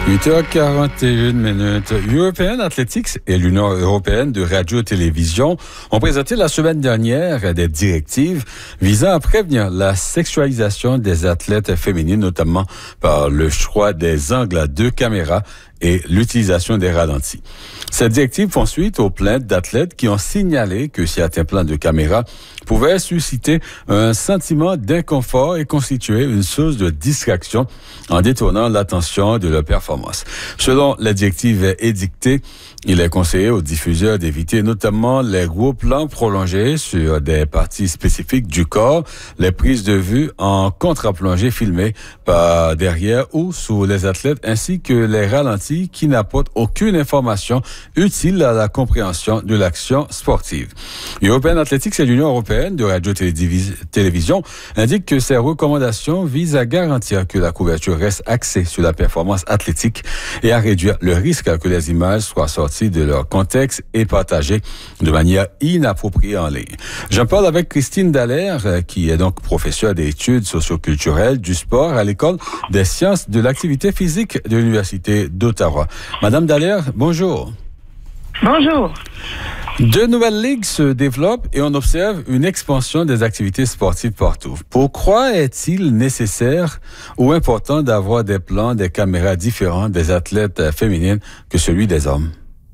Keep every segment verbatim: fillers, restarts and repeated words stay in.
huit heures quarante et une minutes. European Athletics et l'Union européenne de radio-télévision ont présenté la semaine dernière des directives visant à prévenir la sexualisation des athlètes féminines, notamment par le choix des angles à deux caméras et l'utilisation des ralentis. Ces directives font suite aux plaintes d'athlètes qui ont signalé que certains plans de caméra pouvaient susciter un sentiment d'inconfort et constituer une source de distraction en détournant l'attention de leur performance. Selon les directives édictées, il est conseillé aux diffuseurs d'éviter notamment les gros plans prolongés sur des parties spécifiques du corps, les prises de vue en contre-plongée filmées par derrière ou sous les athlètes, ainsi que les ralentis qui n'apportent aucune information utile à la compréhension de l'action sportive. European Athletics et l'Union européenne de radio-télévision indiquent que ces recommandations visent à garantir que la couverture reste axée sur la performance athlétique et à réduire le risque que les images soient sorties de leur contexte et partagées de manière inappropriée en ligne. J'en parle avec Christine Dallaire, qui est donc professeure d'études socioculturelles du sport à l'École des sciences de l'activité physique de l'Université d'Ottawa. Madame Dallaire, bonjour. Bonjour. De nouvelles ligues se développent et on observe une expansion des activités sportives partout. Pourquoi est-il nécessaire ou important d'avoir des plans, des caméras différents des athlètes féminines que celui des hommes?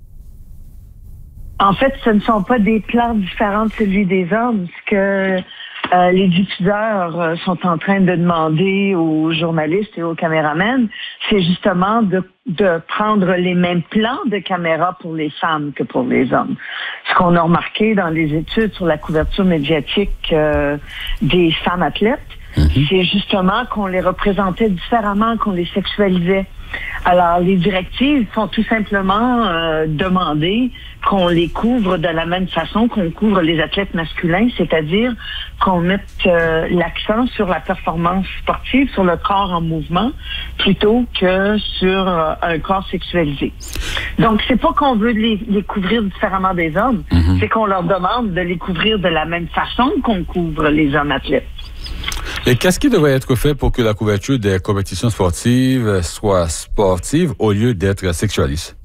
En fait, ce ne sont pas des plans différents de celui des hommes. Ce que euh, les diffuseurs euh, sont en train de demander aux journalistes et aux caméramans, c'est justement de, de prendre les mêmes plans de caméra pour les femmes que pour les hommes. Ce qu'on a remarqué dans les études sur la couverture médiatique euh, des femmes athlètes, mm-hmm. c'est justement qu'on les représentait différemment, qu'on les sexualisait. Alors, les directives sont tout simplement euh, demandées qu'on les couvre de la même façon qu'on couvre les athlètes masculins, c'est-à-dire qu'on mette euh, l'accent sur la performance sportive, sur le corps en mouvement, plutôt que sur euh, un corps sexualisé. Donc, c'est pas qu'on veut les, les couvrir différemment des hommes, mm-hmm. c'est qu'on leur demande de les couvrir de la même façon qu'on couvre les hommes athlètes. Et qu'est-ce qui devrait être fait pour que la couverture des compétitions sportives soit sportive au lieu d'être sexualiste?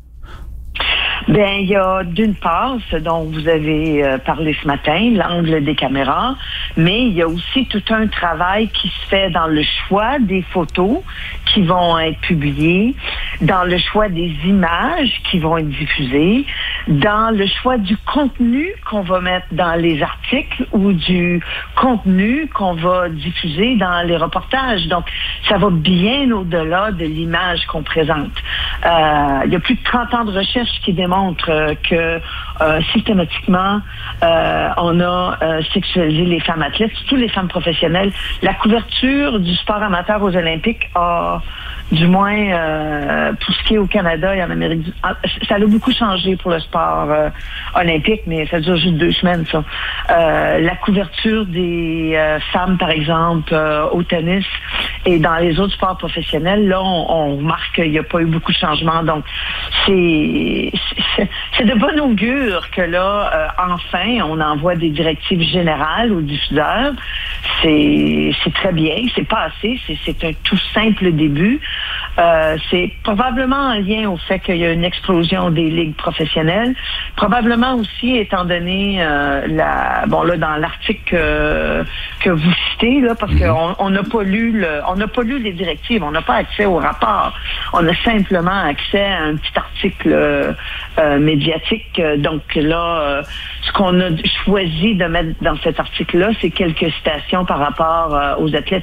Bien, il y a d'une part ce dont vous avez euh, parlé ce matin, l'angle des caméras, mais il y a aussi tout un travail qui se fait dans le choix des photos qui vont être publiées, dans le choix des images qui vont être diffusées, dans le choix du contenu qu'on va mettre dans les articles ou du contenu qu'on va diffuser dans les reportages. Donc, ça va bien au-delà de l'image qu'on présente. Euh, il y a plus de trente ans de recherche qui démontrent euh, que euh, systématiquement, euh, on a euh, sexualisé les femmes athlètes, surtout les femmes professionnelles. La couverture du sport amateur aux Olympiques a, du moins euh, pour ce qui est au Canada et en Amérique du Sud, ça a beaucoup changé pour le sport euh, olympique, mais ça dure juste deux semaines, ça. Euh, la couverture des euh, femmes, par exemple, euh, au tennis et dans les autres sports professionnels, là, on, on remarque qu'il n'y a pas eu beaucoup de changements. Donc, c'est, c'est, c'est de bon augure que là, euh, enfin, on envoie des directives générales aux diffuseurs. C'est, c'est très bien, c'est pas assez, c'est, c'est un tout simple début. Euh, c'est probablement en lien au fait qu'il y a une explosion des ligues professionnelles. Probablement aussi, étant donné euh, la, bon là dans l'article euh, que vous citez là, parce qu'on on n'a pas lu le, on n'a pas lu les directives, on n'a pas accès au rapport. On a simplement accès à un petit article euh, euh, médiatique. Donc là, euh, ce qu'on a choisi de mettre dans cet article-là, c'est quelques citations par rapport euh, aux athlètes